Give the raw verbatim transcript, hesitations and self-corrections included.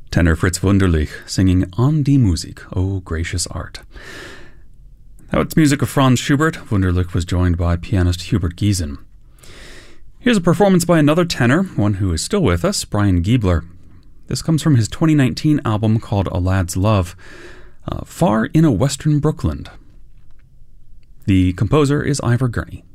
Tenor Fritz Wunderlich singing An die Musik, O Gracious Art. Now it's music of Franz Schubert. Wunderlich was joined by pianist Hubert Giesen. Here's a performance by another tenor, one who is still with us, Brian Giebler. This comes from his twenty nineteen album called A Lad's Love, uh, Far in a Western Brookland. The composer is Ivor Gurney.